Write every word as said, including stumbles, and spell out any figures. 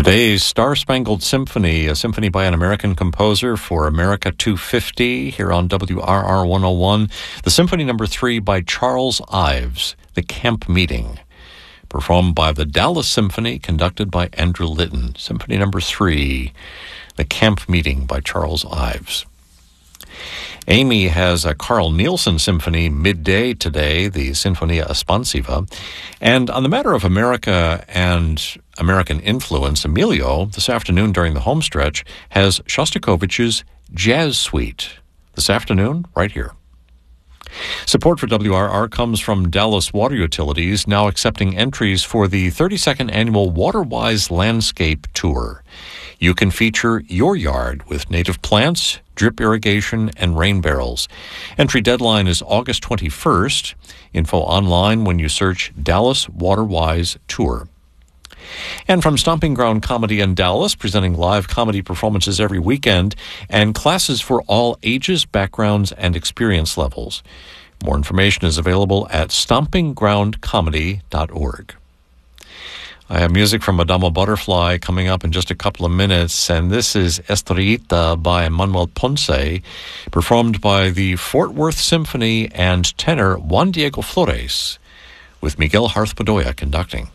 Today's Star-Spangled Symphony, a symphony by an American composer for America two fifty here on W R R one oh one. The Symphony Number three by Charles Ives, The Camp Meeting, performed by the Dallas Symphony, conducted by Andrew Litton. Symphony Number three, The Camp Meeting by Charles Ives. Amy has a Carl Nielsen symphony midday today, the Sinfonia Espansiva. And on the matter of America and American influence, Emilio, this afternoon during the home stretch, has Shostakovich's Jazz Suite. This afternoon, right here. Support for W R R comes from Dallas Water Utilities, now accepting entries for the thirty-second annual WaterWise Landscape Tour. You can feature your yard with native plants, drip irrigation, and rain barrels. Entry deadline is August twenty-first. Info online when you search Dallas WaterWise Tour. And from Stomping Ground Comedy in Dallas, presenting live comedy performances every weekend and classes for all ages, backgrounds, and experience levels. More information is available at stomping ground comedy dot org. I have music from Madama Butterfly coming up in just a couple of minutes, and this is Estrellita by Manuel Ponce, performed by the Fort Worth Symphony and tenor Juan Diego Flores, with Miguel Harth Bedoya conducting.